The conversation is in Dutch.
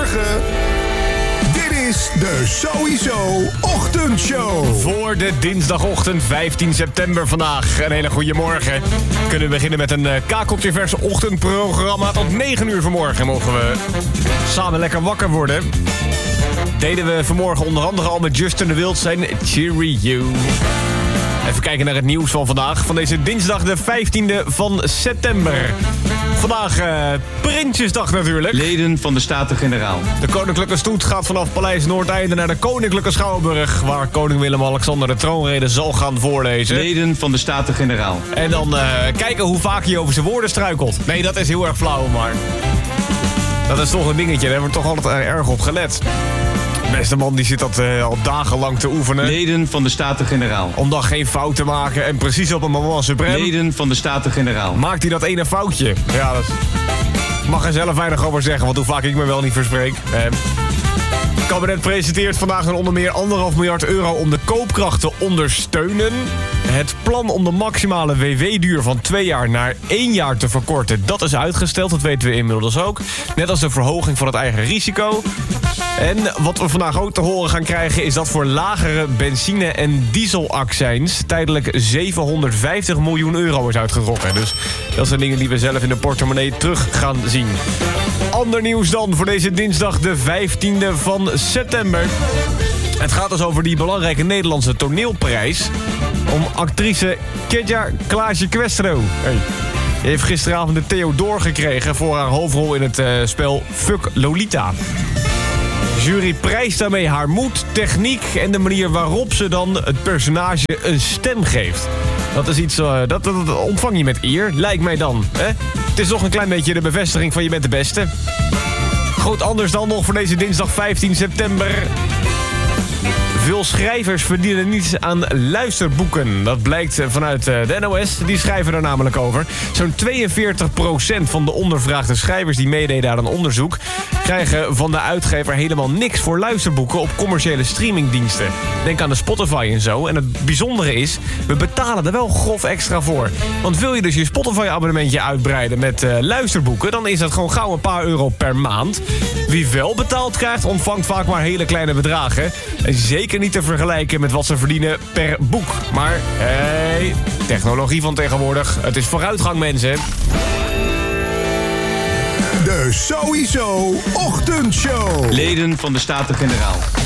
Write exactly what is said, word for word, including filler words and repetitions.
Goedemorgen. Dit is de Sowieso Ochtendshow. Voor de dinsdagochtend vijftien september vandaag. Een hele goede morgen. Kunnen we beginnen met een uh, kakeltje vers ochtendprogramma. Tot negen uur vanmorgen mogen we samen lekker wakker worden. Deden we vanmorgen onder andere al met Justin de Wild zijn Cheery You. Even kijken naar het nieuws van vandaag. Van deze dinsdag de vijftiende van september. Vandaag uh, Prinsjesdag natuurlijk. Leden van de Staten-Generaal. De koninklijke stoet gaat vanaf Paleis Noordeinde naar de Koninklijke Schouwburg, waar koning Willem-Alexander de troonrede zal gaan voorlezen. Leden van de Staten-Generaal. En dan uh, kijken hoe vaak hij over zijn woorden struikelt. Nee, dat is heel erg flauw, maar dat is toch een dingetje. Daar wordt toch altijd uh, erg op gelet. De beste man die zit dat uh, al dagenlang te oefenen. Leden van de Staten-Generaal. Om dan geen fout te maken en precies op een moment suprême. Leden van de Staten-Generaal. Maakt hij dat ene foutje? Ja, dat mag er zelf weinig over zeggen, want hoe vaak ik me wel niet verspreek. Eh. Het kabinet presenteert vandaag een onder meer anderhalf miljard euro om de koopkracht te ondersteunen. Het plan om de maximale W W-duur van twee jaar naar één jaar te verkorten, dat is uitgesteld. Dat weten we inmiddels ook. Net als de verhoging van het eigen risico. En wat we vandaag ook te horen gaan krijgen is dat voor lagere benzine- en dieselaccijns tijdelijk zevenhonderdvijftig miljoen euro is uitgetrokken. Dus dat zijn dingen die we zelf in de portemonnee terug gaan zien. Ander nieuws dan voor deze dinsdag de vijftiende van september. Het gaat dus over die belangrijke Nederlandse toneelprijs om actrice Kedja Klaasje-Questro. Hey. Die heeft gisteravond de Theodor gekregen voor haar hoofdrol in het uh, spel Fuck Lolita. De jury prijst daarmee haar moed, techniek en de manier waarop ze dan het personage een stem geeft. Dat is iets, uh, dat, dat, dat ontvang je met eer, lijkt mij dan. Hè? Het is toch een klein beetje de bevestiging van je bent de beste. Goed, anders dan nog voor deze dinsdag vijftien september. Veel schrijvers verdienen niets aan luisterboeken. Dat blijkt vanuit de N O S. Die schrijven er namelijk over. Zo'n tweeënveertig procent van de ondervraagde schrijvers die meededen aan een onderzoek krijgen van de uitgever helemaal niks voor luisterboeken op commerciële streamingdiensten. Denk aan de Spotify en zo. En het bijzondere is, we betalen er wel grof extra voor. Want wil je dus je Spotify-abonnementje uitbreiden met uh, luisterboeken, dan is dat gewoon gauw een paar euro per maand. Wie wel betaald krijgt, ontvangt vaak maar hele kleine bedragen. En zeker niet te vergelijken met wat ze verdienen per boek. Maar, hey, technologie van tegenwoordig. Het is vooruitgang, mensen. De Sowieso Ochtendshow. Leden van de Staten-Generaal.